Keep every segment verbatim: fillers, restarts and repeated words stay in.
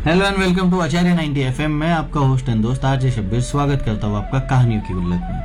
Hello and welcome to Acharya ninety FM में आपका host and दोस्त आरजे शब्बीर स्वागत करता हूँ आपका कहानियों की गुल्लक में।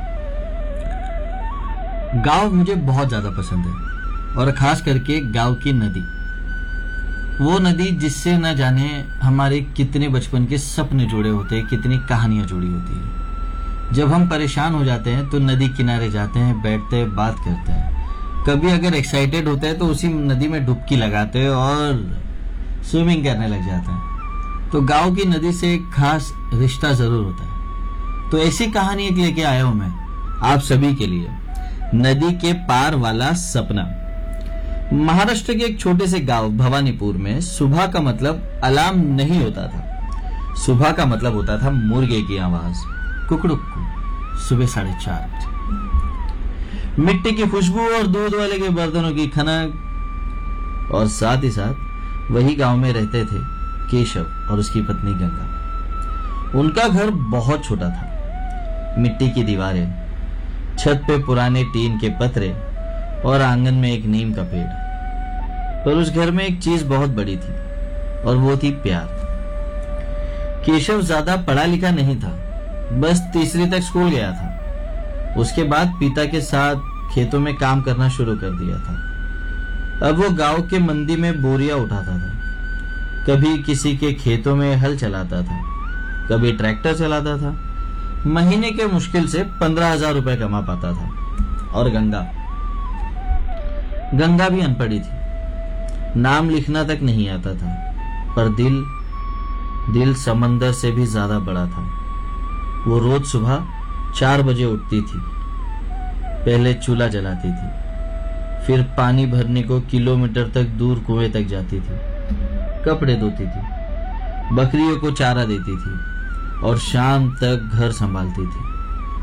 गांव मुझे बहुत ज्यादा पसंद है और खास करके गांव की नदी, वो नदी जिससे न जाने हमारे कितने बचपन के सपने जुड़े होते हैं, कितनी कहानियां जुड़ी होती है। जब हम परेशान हो जाते हैं तो नदी किनारे जाते हैं, बैठते हैं, बात करते हैं। कभी अगर एक्साइटेड होते हैं तो उसी नदी में डुबकी लगाते हैं और स्विमिंग करने लग जाते हैं। तो गांव की नदी से एक खास रिश्ता जरूर होता है। तो ऐसी कहानी एक लेके आया हूं मैं आप सभी के लिए, नदी के पार वाला सपना। महाराष्ट्र के एक छोटे से गांव भवानीपुर में सुबह का मतलब अलार्म नहीं होता था। सुबह का मतलब होता था मुर्गे की आवाज, कुकड़ुक्कू, सुबह साढ़े चार बजे। मिट्टी की खुशबू और दूध वाले के बर्तनों की खनक, और साथ ही साथ वही गांव में रहते थे केशव और उसकी पत्नी गंगा। उनका घर बहुत छोटा था, मिट्टी की दीवारें, छत पे पुराने टीन के पतरे और आंगन में एक नीम का पेड़। पर उस घर में एक चीज बहुत बड़ी थी और वो थी प्यार। केशव ज्यादा पढ़ा लिखा नहीं था, बस तीसरी तक स्कूल गया था। उसके बाद पिता के साथ खेतों में काम करना शुरू कर दिया था। अब वो गांव के मंडी में बोरियां उठाता था, कभी किसी के खेतों में हल चलाता था, कभी ट्रैक्टर चलाता था। महीने के मुश्किल से पंद्रह हजार रुपए कमा पाता था। और गंगा गंगा भी अनपढ़ी थी, नाम लिखना तक नहीं आता था, पर दिल दिल समंदर से भी ज्यादा बड़ा था। वो रोज सुबह चार बजे उठती थी, पहले चूल्हा जलाती थी, फिर पानी भरने को किलोमीटर तक दूर कुएं तक जाती थी, कपड़े धोती थी, बकरियों को चारा देती थी और शाम तक घर संभालती थी।